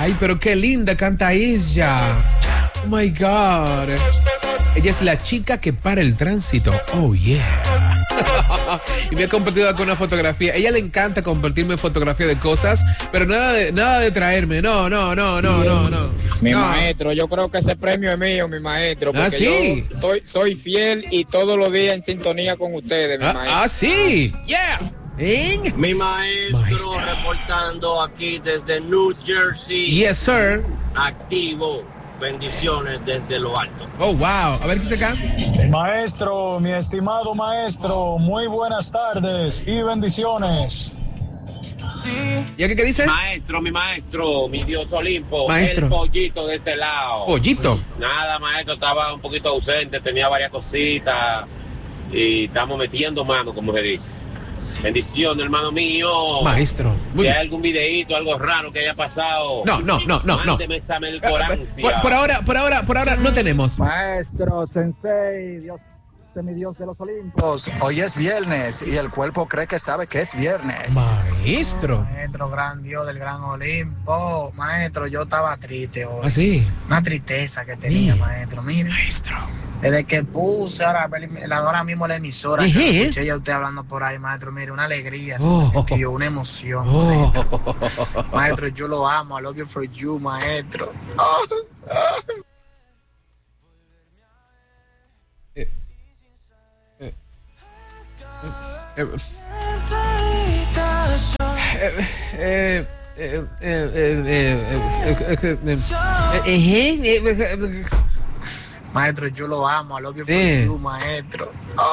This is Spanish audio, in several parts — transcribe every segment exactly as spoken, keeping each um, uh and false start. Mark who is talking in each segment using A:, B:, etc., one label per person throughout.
A: Ay, pero qué linda canta ella. Oh my God. Ella es la chica que para el tránsito. Oh yeah. Y me ha compartido con una fotografía. Ella le encanta compartirme fotografía de cosas, pero nada de nada de traerme. No, no, no, no, no, no.
B: Mi
A: no.
B: maestro, yo creo que ese premio es mío, mi maestro, porque
A: ¿Ah, sí?
B: yo estoy, soy fiel y todos los días en sintonía con ustedes, mi
A: Ah,
B: maestro.
A: ah, sí. Yeah. ¿Eh?
C: Mi maestro, maestro reportando aquí desde New Jersey.
A: Yes, sir.
C: Activo. Bendiciones desde lo alto.
A: Oh, wow. A ver qué se acá.
D: Maestro, mi estimado maestro, muy buenas tardes y bendiciones.
A: ¿Y aquí qué dice?
C: Maestro, mi maestro, mi Dios Olimpo.
A: Maestro.
C: El pollito de este lado.
A: Pollito.
C: Nada, maestro, estaba un poquito ausente, tenía varias cositas y estamos metiendo mano, como se dice. Bendiciones, hermano mío.
A: Maestro.
C: Si hay algún videíto, algo raro que haya pasado.
A: No, no, no, no, no.
C: Mándeme esa melcorancia.
A: Por, por ahora, por ahora, por ahora no tenemos.
E: Maestro, sensei, Dios, semidios de los Olimpos. Hoy es viernes y el cuerpo cree que sabe que es viernes.
A: Maestro.
F: Maestro, gran Dios del gran Olimpo. Maestro, yo estaba triste hoy.
A: ¿Ah, sí?
F: Una tristeza que tenía,
A: Sí.
F: maestro. Mire.
A: Maestro.
F: Desde que puse ahora, ahora mismo la emisora,
A: Ejé.
F: que escuché ya usted hablando por ahí, maestro. Mire, una alegría,
A: Oh.
F: tío, una emoción.
A: Oh.
F: Maestro. Maestro, yo lo amo. I love you for you, maestro.
A: Eh, eh, eh, eh, eh, eh, eh, eh, eh,
F: Maestro, yo lo amo. I love you for
A: Eh.
F: you, maestro.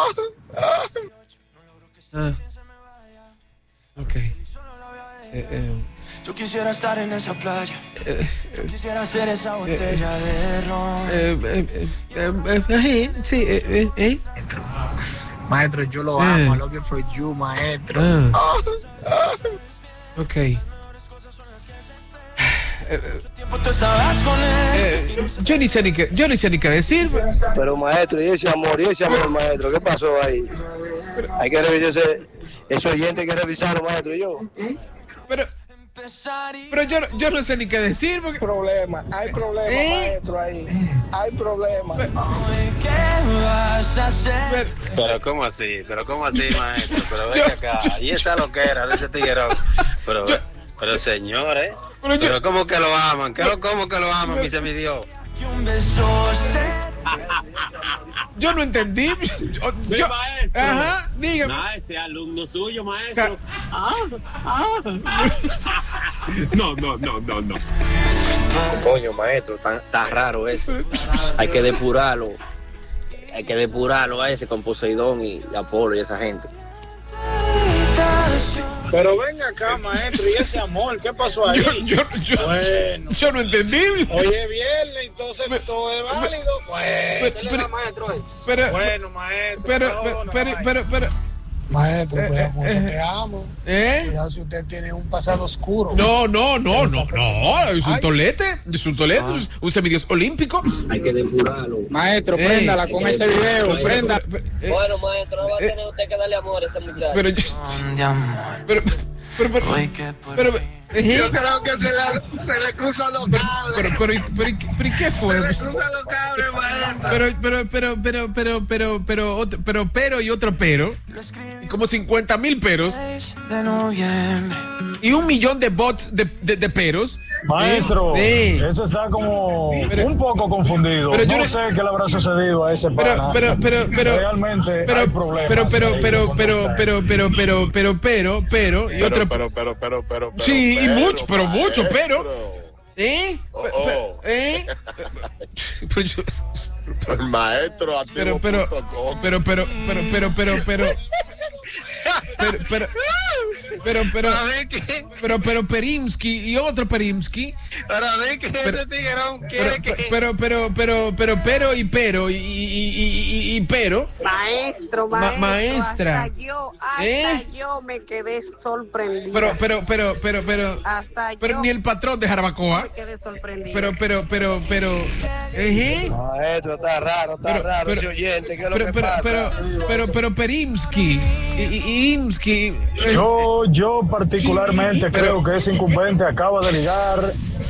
A: Ah. Ok. Eh, eh,
G: Yo quisiera estar en esa playa.
A: eh,
G: Yo quisiera ser esa botella de ron.
A: eh, eh, eh, eh, eh, sí, eh, eh, eh.
F: Maestro. Maestro, yo lo
A: Eh.
F: amo. I love you for you, maestro.
A: Ah. Ok. Eh,
G: Tú estabas con él.
A: eh, yo ni sé ni qué, yo ni sé ni qué decir.
H: Pero maestro, y ese amor, y ese amor, maestro, ¿qué pasó ahí? Hay que revisar ese, ese oyente, hay que revisarlo, maestro, y yo.
A: Pero, pero yo, yo no sé ni qué decir porque.
H: Problema, hay problema,
A: ¿Eh?
H: maestro, ahí. Hay problema.
G: ¿Qué vas a hacer?
A: Pero,
C: Pero ¿cómo así? Pero ¿cómo así, maestro? Pero
A: Yo-
C: ven acá.
A: yo-
C: Y esa loquera de ese tiguerón. Pero,
A: Yo-
C: pero señores.
A: Pero yo-
C: Pero ¿cómo que lo aman? ¿Qué lo, ¿Cómo que lo aman, mi semidios?
G: Que un beso se...
A: yo no entendí. Yo,
C: Sí,
A: yo-
C: maestro.
A: ajá, dígame.
C: Ah, ese alumno suyo,
A: Ca-
C: maestro. Ah, ah. No, no, no, no, no.
I: Coño, maestro, está, está raro ese. Hay que depurarlo. Hay que depurarlo a ese con Poseidón y Apolo y esa gente.
H: Pero ven acá, maestro, y ese amor, ¿qué pasó ahí?
A: Yo, yo, yo,
H: Bueno.
A: yo no entendí.
H: Hoy es viernes, entonces todo es válido. Bueno,
A: Pero, pero,
I: maestro.
A: pero,
H: bueno, maestro.
A: pero,
H: no,
A: pero,
H: no,
A: pero,
H: no,
A: pero, pero,
F: Maestro,
A: Eh,
F: pues,
A: eh,
F: pues,
A: eh.
F: te amo.
A: ¿eh?
F: Cuidado si usted tiene un pasado oscuro.
A: No, no, no, no, no, es un
F: Ay.
A: tolete, es un tolete,
I: Ah.
A: un semidios olímpico.
I: Hay que depurarlo.
B: Maestro,
A: Ey.
B: préndala con ese video,
I: Maestro,
B: prenda.
A: Pero, eh,
I: Bueno, maestro, no va a
A: eh,
I: tener usted que darle amor a ese muchacho.
A: pero, yo-
G: De amor.
A: pero, pero, pero,
G: Hoy que por
A: pero,
G: fin.
A: eh,
H: Yo creo que se le, se le cruzan los cables.
A: pero, pero, pero, pero, ¿y qué fue?
H: Se le cruzan los cables, maestro.
A: Pero, pero, pero, pero, pero, pero, pero, otro, pero, pero y otro pero,
G: Lo escribí
A: y como cincuenta mil peros
G: seis de noviembre.
A: y un millón de bots de, de, de peros.
D: Maestro,
A: Sí.
D: eso está como
A: Pero-
D: un poco confundido.
A: pero yo
D: no
A: no-
D: sé qué le habrá sucedido a ese
A: Pero,
D: pana.
A: pero, pero, pero,
D: Realmente
A: pero,
D: hay problemas.
A: pero, pero,
D: ahí
A: pero,
D: de
A: pero,
D: conducta.
A: pero, pero, pero, pero, pero, pero, y otro,
C: pero, pero, pero, pero, pero.
A: sí, y mucho, pero mucho,
C: maestro.
A: pero, ¿eh?
C: Oh,
A: Pe-
C: oh.
A: pe- ¿eh? Pero yo-
C: El maestro
A: pero, pero, pero, pero, pero, pero, pero, pero, pero, pero, pero, pero,
H: A ver qué,
A: pero, pero, Perimsky y otro Perimsky,
H: para ver que
A: Pero-
H: ese tiguerón
A: pero,
H: quiere que.
A: pero, pero, pero, pero, pero, y pero, y, y, y, y, y pero,
J: Maestro,
A: Ma-
J: maestro,
A: maestra.
J: hasta yo, hasta
A: ¿Eh?
J: yo me quedé sorprendida.
A: pero, pero, pero, pero, pero,
J: hasta
A: pero
J: yo
A: ni el patrón de Jarabacoa,
J: me quedé sorprendida.
A: pero, pero, pero, pero, ejé.
H: Maestro, está raro, está
A: Pero-
H: raro
A: pero-
H: ese oyente, ¿qué es lo
A: Pero,
H: que
A: pero,
H: pasa?
A: pero, pero, pero, Perimsky y, y, y Imsky, eh,
D: Yo, yo particularmente
A: Pero-
D: creo que ese incumbente acaba de ligar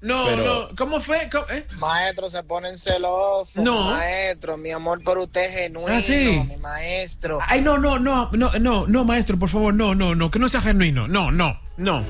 A: No,
K: pero...
A: no, ¿cómo fue? ¿Cómo, eh?
B: Maestro, se ponen celosos.
A: No.
B: Maestro, mi amor por usted es genuino,
A: ¿Ah, sí?
B: mi maestro.
A: Ay, no, no, no, no, no, no, maestro, por favor, no, no, no, que no sea genuino. No, no, no.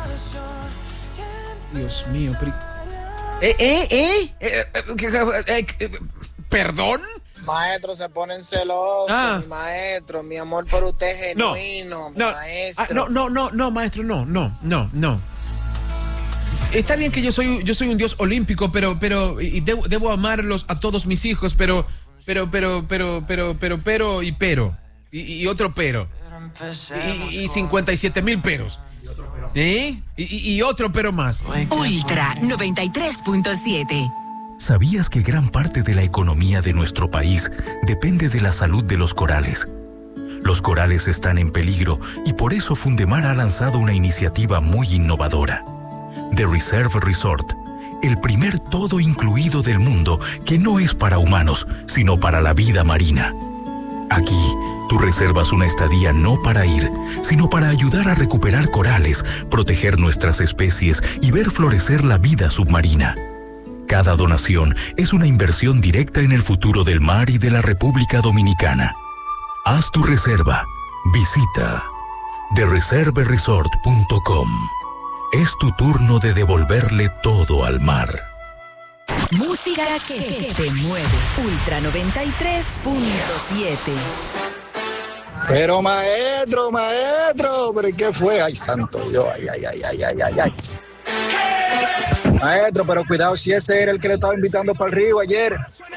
A: Dios mío, pero... ¿Eh, eh, eh? eh, eh, eh, eh ¿Perdón?
B: Maestro, se ponen celosos,
A: Ah.
B: mi maestro, mi amor por usted es genuino,
A: no,
B: mi
A: no,
B: maestro.
A: ah, no, no, no, no, maestro, no, no, no, no. Está bien que yo soy, yo soy un dios olímpico, pero, pero, y debo, debo amarlos a todos mis hijos, pero, pero, pero, pero, pero, pero, pero, y pero, y, y otro pero, y, y cincuenta y siete mil peros. ¿Eh? Y, y, y otro pero más.
L: Ultra noventa y tres punto siete.
M: ¿Sabías que gran parte de la economía de nuestro país depende de la salud de los corales? Los corales están en peligro y por eso Fundemar ha lanzado una iniciativa muy innovadora. The Reserve Resort, el primer todo incluido del mundo que no es para humanos, sino para la vida marina. Aquí, tú reservas una estadía no para ir, sino para ayudar a recuperar corales, proteger nuestras especies y ver florecer la vida submarina. Cada donación es una inversión directa en el futuro del mar y de la República Dominicana. Haz tu reserva. Visita the reserve resort punto com. Es tu turno de devolverle todo al mar.
L: Música que te mueve. Ultra noventa y tres punto siete.
E: Pero maestro, maestro, ¿pero qué fue? Ay, santo yo, ay, ay, ay, ay, ay, ay, ay. Maestro, pero cuidado si ese era el que le estaba invitando para el río ayer.